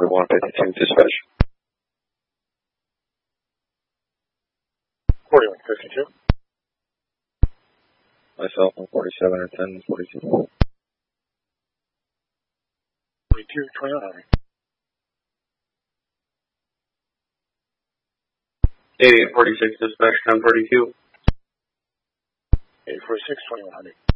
4152 dispatch. 4152. Myself on 47 or 10, 42. 42, 2100. 8846 dispatch, 1042. 846, 2100.